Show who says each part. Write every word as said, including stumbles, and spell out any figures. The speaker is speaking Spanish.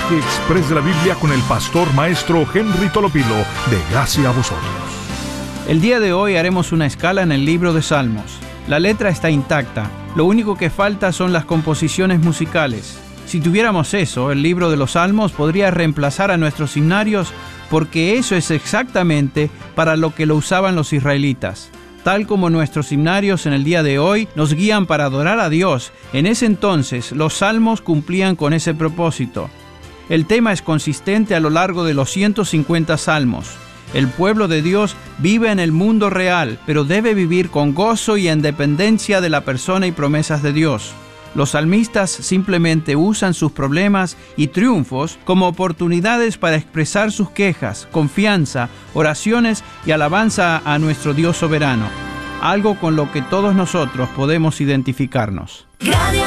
Speaker 1: Mensaje Express de la Biblia con el pastor maestro Henry Tolopilo, de Gracia a Vosotros.
Speaker 2: El día de hoy haremos una escala en el libro de Salmos. La letra está intacta, lo único que falta son las composiciones musicales. Si tuviéramos eso, el libro de los Salmos podría reemplazar a nuestros himnarios, porque eso es exactamente para lo que lo usaban los israelitas. Tal como nuestros himnarios en el día de hoy nos guían para adorar a Dios, en ese entonces los salmos cumplían con ese propósito. El tema es consistente a lo largo de los ciento cincuenta salmos. El pueblo de Dios vive en el mundo real, pero debe vivir con gozo y en dependencia de la persona y promesas de Dios. Los salmistas simplemente usan sus problemas y triunfos como oportunidades para expresar sus quejas, confianza, oraciones y alabanza a nuestro Dios soberano, algo con lo que todos nosotros podemos identificarnos.
Speaker 3: Radio